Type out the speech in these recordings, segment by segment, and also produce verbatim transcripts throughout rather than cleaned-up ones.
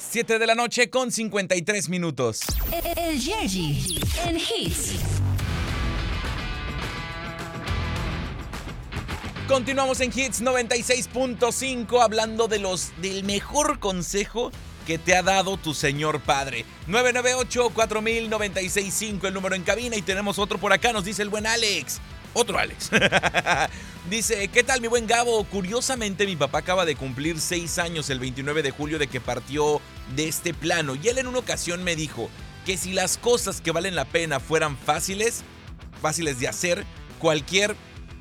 siete de la noche con cincuenta y tres minutos. El Yeji en Hits. Continuamos en Hits noventa y seis punto cinco hablando de los del mejor consejo que te ha dado tu señor padre. nueve nueve ocho, cuatro mil, noventa y seis cinco el número en cabina, y tenemos otro por acá, nos dice el buen Alex. Otro Alex. Dice, ¿qué tal mi buen Gabo? Curiosamente mi papá acaba de cumplir seis años el veintinueve de julio de que partió de este plano, y él en una ocasión me dijo que si las cosas que valen la pena fueran fáciles, fáciles de hacer, cualquier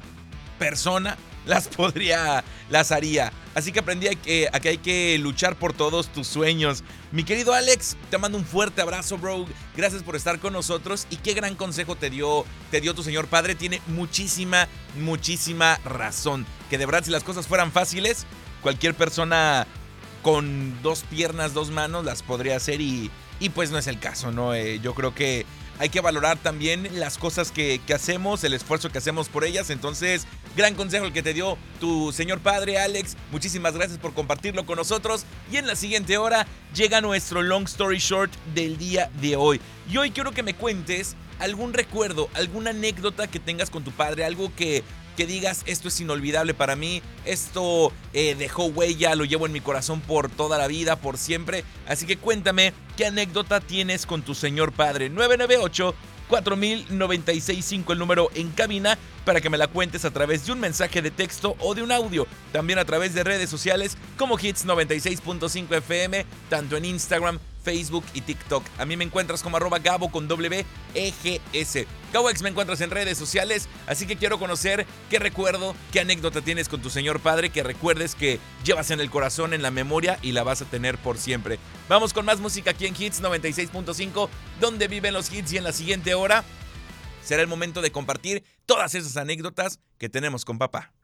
persona las podría, las haría. Así que aprendí a que, a que hay que luchar por todos tus sueños. Mi querido Alex, te mando un fuerte abrazo, bro. Gracias por estar con nosotros. Y qué gran consejo te dio, te dio tu señor padre. Tiene muchísima, muchísima razón. Que de verdad, si las cosas fueran fáciles, cualquier persona con dos piernas, dos manos, las podría hacer. Y, y pues no es el caso, ¿no? Eh, yo creo que hay que valorar también las cosas que, que hacemos, el esfuerzo que hacemos por ellas. Entonces, gran consejo el que te dio tu señor padre, Alex. Muchísimas gracias por compartirlo con nosotros. Y en la siguiente hora llega nuestro Long Story Short del día de hoy. Y hoy quiero que me cuentes algún recuerdo, alguna anécdota que tengas con tu padre, algo que, que digas, esto es inolvidable para mí, esto eh, dejó huella, lo llevo en mi corazón por toda la vida, por siempre. Así que cuéntame, ¿qué anécdota tienes con tu señor padre? nueve nueve ocho, cuatro mil, noventa y seis cinco el número en cabina para que me la cuentes a través de un mensaje de texto o de un audio. También a través de redes sociales como Hits noventa y seis punto cinco F M, tanto en Instagram, Facebook y TikTok. A mí me encuentras como arroba Gabo con W E G S. GaboX me encuentras en redes sociales, así que quiero conocer qué recuerdo, qué anécdota tienes con tu señor padre, que recuerdes que llevas en el corazón, en la memoria y la vas a tener por siempre. Vamos con más música aquí en Hits noventa y seis punto cinco, donde viven los hits, y en la siguiente hora será el momento de compartir todas esas anécdotas que tenemos con papá.